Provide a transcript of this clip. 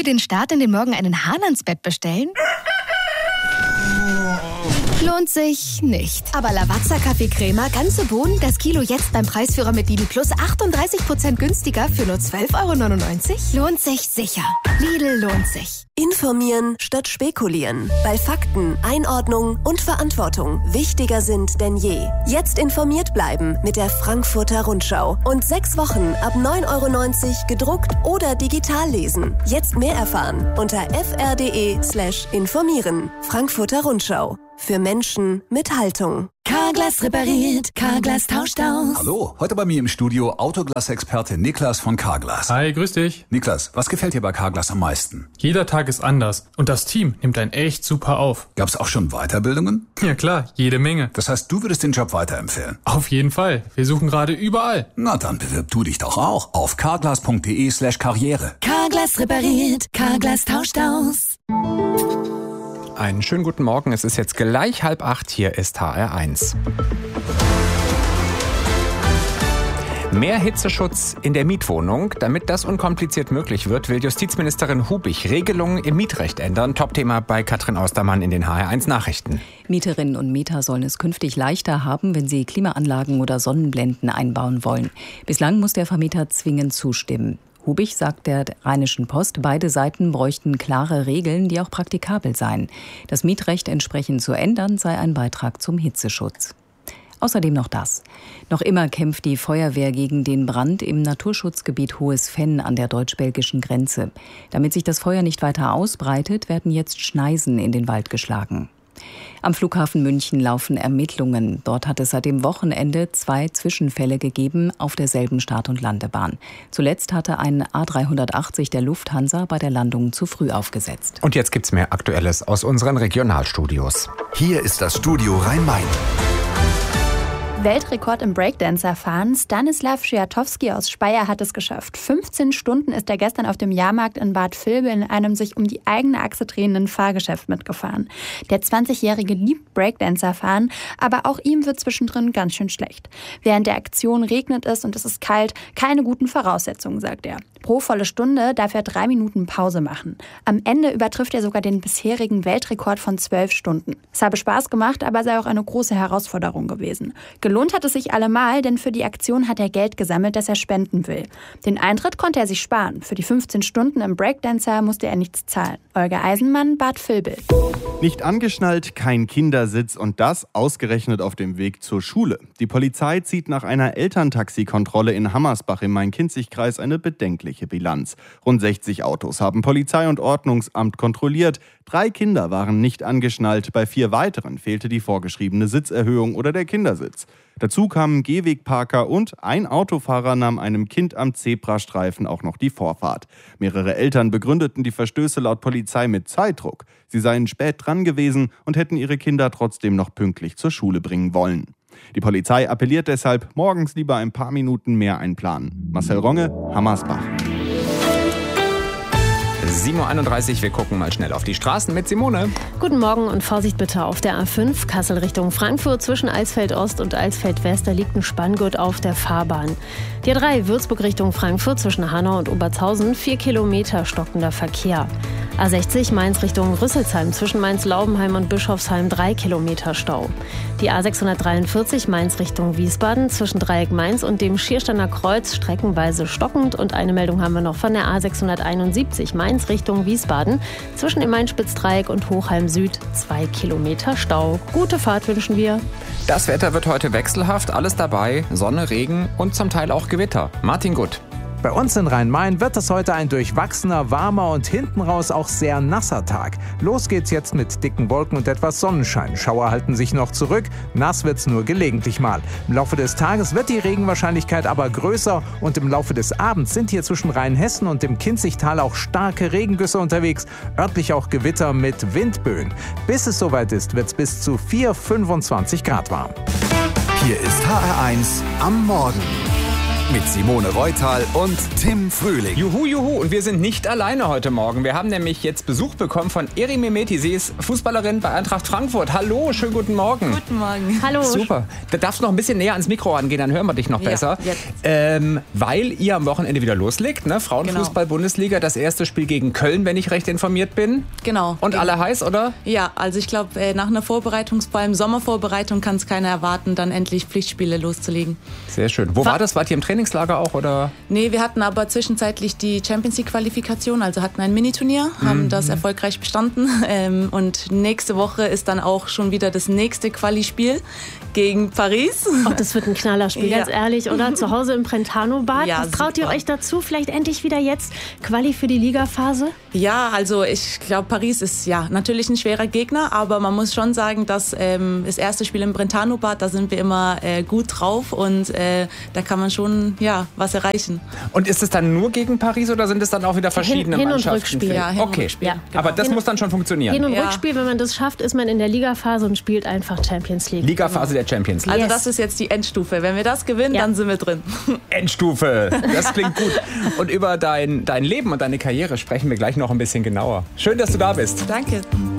für den Start in den Morgen einen Hahn ans Bett bestellen? Lohnt sich nicht. Aber Lavazza Kaffee-Crema, ganze Bohnen, das Kilo jetzt beim Preisführer mit Lidl Plus 38% günstiger für nur 12,99 €? Lohnt sich sicher. Lidl lohnt sich. Informieren statt spekulieren. Weil Fakten, Einordnung und Verantwortung wichtiger sind denn je. Jetzt informiert bleiben mit der Frankfurter Rundschau. Und 6 Wochen ab 9,90 € gedruckt oder digital lesen. Jetzt mehr erfahren unter fr.de/informieren. Frankfurter Rundschau. Für Menschen mit Haltung. Carglass repariert, Carglass tauscht aus. Hallo, heute bei mir im Studio Autoglas-Experte Niklas von Carglass. Hi, grüß dich. Niklas, was gefällt dir bei Carglass am meisten? Jeder Tag ist anders und das Team nimmt einen echt super auf. Gab's auch schon Weiterbildungen? Ja klar, jede Menge. Das heißt, du würdest den Job weiterempfehlen? Auf jeden Fall. Wir suchen gerade überall. Na dann bewirb du dich doch auch auf carglass.de/karriere. Carglass repariert, Carglass tauscht aus. Einen schönen guten Morgen, es ist jetzt gleich 7:30, hier ist HR1. Mehr Hitzeschutz in der Mietwohnung. Damit das unkompliziert möglich wird, will Justizministerin Hubich Regelungen im Mietrecht ändern. Topthema bei Katrin Austermann in den HR1 Nachrichten. Mieterinnen und Mieter sollen es künftig leichter haben, wenn sie Klimaanlagen oder Sonnenblenden einbauen wollen. Bislang muss der Vermieter zwingend zustimmen. Hubich sagt der Rheinischen Post, beide Seiten bräuchten klare Regeln, die auch praktikabel seien. Das Mietrecht entsprechend zu ändern, sei ein Beitrag zum Hitzeschutz. Außerdem noch das. Noch immer kämpft die Feuerwehr gegen den Brand im Naturschutzgebiet Hohes Venn an der deutsch-belgischen Grenze. Damit sich das Feuer nicht weiter ausbreitet, werden jetzt Schneisen in den Wald geschlagen. Am Flughafen München laufen Ermittlungen. Dort hat es seit dem Wochenende 2 Zwischenfälle gegeben auf derselben Start- und Landebahn. Zuletzt hatte ein A380 der Lufthansa bei der Landung zu früh aufgesetzt. Und jetzt gibt's mehr Aktuelles aus unseren Regionalstudios. Hier ist das Studio Rhein-Main. Weltrekord im Breakdancer-Fahren. Stanislav Schiatowski aus Speyer hat es geschafft. 15 Stunden ist er gestern auf dem Jahrmarkt in Bad Vilbel in einem sich um die eigene Achse drehenden Fahrgeschäft mitgefahren. Der 20-Jährige liebt Breakdancer-Fahren, aber auch ihm wird zwischendrin ganz schön schlecht. Während der Aktion regnet es und es ist kalt, keine guten Voraussetzungen, sagt er. Pro volle Stunde darf er 3 Minuten Pause machen. Am Ende übertrifft er sogar den bisherigen Weltrekord von 12 Stunden. Es habe Spaß gemacht, aber sei auch eine große Herausforderung gewesen. Gelohnt hat es sich allemal, denn für die Aktion hat er Geld gesammelt, das er spenden will. Den Eintritt konnte er sich sparen. Für die 15 Stunden im Breakdancer musste er nichts zahlen. Olga Eisenmann, Bad Vilbel. Nicht angeschnallt, kein Kindersitz und das ausgerechnet auf dem Weg zur Schule. Die Polizei zieht nach einer Elterntaxikontrolle in Hammersbach im Main-Kinzig-Kreis eine bedenkliche Bilanz. Rund 60 Autos haben Polizei und Ordnungsamt kontrolliert. 3 Kinder waren nicht angeschnallt, bei 4 weiteren fehlte die vorgeschriebene Sitzerhöhung oder der Kindersitz. Dazu kamen Gehwegparker und ein Autofahrer nahm einem Kind am Zebrastreifen auch noch die Vorfahrt. Mehrere Eltern begründeten die Verstöße laut Polizei mit Zeitdruck. Sie seien spät dran gewesen und hätten ihre Kinder trotzdem noch pünktlich zur Schule bringen wollen. Die Polizei appelliert deshalb, morgens lieber ein paar Minuten mehr einplanen. Marcel Ronge, Hammersbach. 7:31 Uhr, wir gucken mal schnell auf die Straßen mit Simone. Guten Morgen und Vorsicht bitte auf der A5 Kassel Richtung Frankfurt zwischen Eisfeld Ost und Eisfeld West. Da liegt ein Spanngurt auf der Fahrbahn. Die A3 Würzburg Richtung Frankfurt zwischen Hanau und Obertshausen 4 Kilometer stockender Verkehr. A60 Mainz Richtung Rüsselsheim zwischen Mainz-Laubenheim und Bischofsheim 3 Kilometer Stau. Die A643 Mainz Richtung Wiesbaden zwischen Dreieck Mainz und dem Schiersteiner Kreuz streckenweise stockend. Und eine Meldung haben wir noch von der A671 Mainz Richtung Wiesbaden zwischen dem Main-Spitz-Dreieck und Hochheim Süd 2 Kilometer Stau. Gute Fahrt wünschen wir. Das Wetter wird heute wechselhaft, alles dabei, Sonne, Regen und zum Teil auch Gewitter. Martin Gutt. Bei uns in Rhein-Main wird es heute ein durchwachsener, warmer und hinten raus auch sehr nasser Tag. Los geht's jetzt mit dicken Wolken und etwas Sonnenschein. Schauer halten sich noch zurück, nass wird's nur gelegentlich mal. Im Laufe des Tages wird die Regenwahrscheinlichkeit aber größer und im Laufe des Abends sind hier zwischen Rheinhessen und dem Kinzigtal auch starke Regengüsse unterwegs, örtlich auch Gewitter mit Windböen. Bis es soweit ist, wird's bis zu 25 Grad warm. Hier ist HR1 am Morgen. mit Simone Reutal und Tim Frühling. Juhu, juhu. Und wir sind nicht alleine heute Morgen. Wir haben nämlich jetzt Besuch bekommen von Eri Mehmeti. Sie ist Fußballerin bei Eintracht Frankfurt. Hallo, schönen guten Morgen. Guten Morgen. Hallo. Super. Da darfst du noch ein bisschen näher ans Mikro rangehen, dann hören wir dich noch besser. Weil ihr am Wochenende wieder loslegt, ne? Frauenfußball-Bundesliga, das erste Spiel gegen Köln, wenn ich recht informiert bin. Genau. Und alle heiß, oder? Ja, also ich glaube, nach einer Vorbereitung, vor allem Sommervorbereitung, kann es keiner erwarten, dann endlich Pflichtspiele loszulegen. Sehr schön. Wo war das? Wart ihr im Trainingslager auch, oder? Nee, wir hatten aber zwischenzeitlich die Champions League-Qualifikation, also hatten ein Miniturnier, haben das erfolgreich bestanden. Und nächste Woche ist dann auch schon wieder das nächste Quali-Spiel gegen Paris. Oh, das wird ein Knallerspiel, ganz ehrlich, oder? Zu Hause im Brentano-Bad. Ja, was traut ihr euch dazu? Vielleicht endlich wieder jetzt Quali für die Ligaphase? Ja, also ich glaube, Paris ist ja natürlich ein schwerer Gegner, aber man muss schon sagen, dass das erste Spiel im Brentano-Bad, da sind wir immer gut drauf und da kann man schon was erreichen. Und ist es dann nur gegen Paris oder sind es dann auch wieder verschiedene Hin- und Mannschaften? Rückspiel. Ja, Hin- und Okay, Rückspiel, genau. Aber das muss dann schon funktionieren. Hin- und Rückspiel, wenn man das schafft, ist man in der Ligaphase und spielt einfach Champions League. Ligaphase der Champions League. Also das ist jetzt die Endstufe. Wenn wir das gewinnen, dann sind wir drin. Endstufe, das klingt gut. Und über dein Leben und deine Karriere sprechen wir gleich noch ein bisschen genauer. Schön, dass du da bist. Danke.